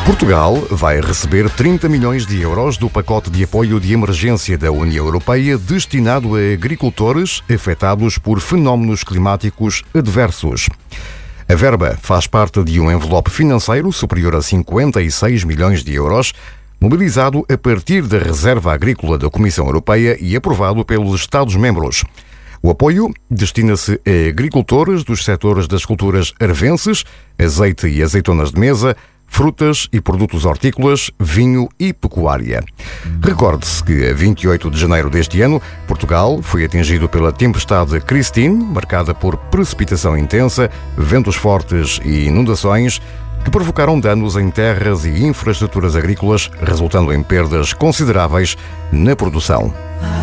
Portugal vai receber 30 milhões de euros do pacote de apoio de emergência da União Europeia destinado a agricultores afetados por fenómenos climáticos adversos. A verba faz parte de um envelope financeiro superior a 56 milhões de euros, mobilizado a partir da Reserva Agrícola da Comissão Europeia e aprovado pelos Estados-membros. O apoio destina-se a agricultores dos setores das culturas arvenses, azeite e azeitonas de mesa, frutas e produtos hortícolas, vinho e pecuária. Recorde-se que a 28 de janeiro deste ano, Portugal foi atingido pela tempestade Christine, marcada por precipitação intensa, ventos fortes e inundações, que provocaram danos em terras e infraestruturas agrícolas, resultando em perdas consideráveis na produção.